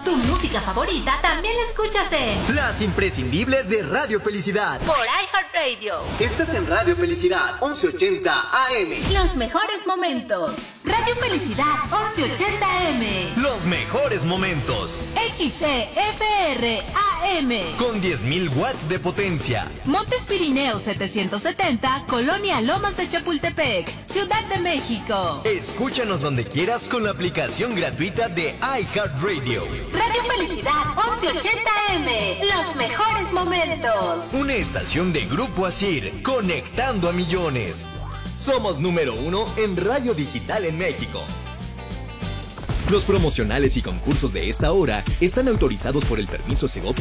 Tu música favorita también la escuchas en Las imprescindibles de Radio Felicidad por iHeartRadio. Estás en Radio Felicidad 1180 AM. Los mejores momentos. Radio Felicidad 1180 AM. Los mejores momentos. XCFR AM. Con 10.000 watts de potencia. Montes Pirineos 770, Colonia Lomas de Chapultepec, Ciudad de México. Escúchanos donde quieras con la aplicación gratuita de iHeartRadio. Radio Felicidad 1180 AM. Los mejores momentos. Una estación de Grupo Asir, conectando a millones. Somos número 1 en radio digital en México. Los promocionales y concursos de esta hora están autorizados por el permiso Segov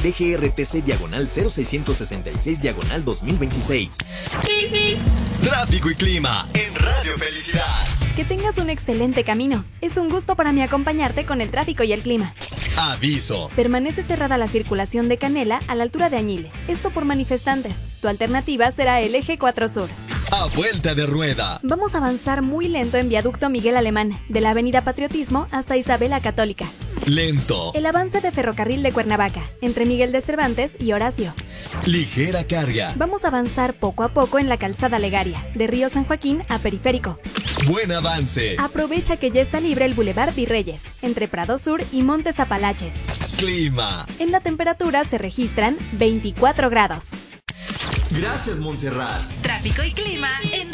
DGRTC/0666/2026. Tráfico y clima en Radio Felicidad. Que tengas un excelente camino. Es un gusto para mí acompañarte con el tráfico y el clima. Aviso. Permanece cerrada la circulación de Canela a la altura de Añile. Esto por manifestantes. Tu alternativa será el Eje 4 Sur. A vuelta de rueda. Vamos a avanzar muy lento en Viaducto Miguel Alemán, de la Avenida Patriotismo hasta Isabela Católica. Lento. El avance de Ferrocarril de Cuernavaca, entre Miguel de Cervantes y Horacio. Ligera carga. Vamos a avanzar poco a poco en la Calzada Legaria, de Río San Joaquín a Periférico. Buen avance. Aprovecha que ya está libre el Boulevard Virreyes, entre Prado Sur y Montes Apalaches. Clima. En la temperatura se registran 24 grados. Gracias, Montserrat. Tráfico y clima en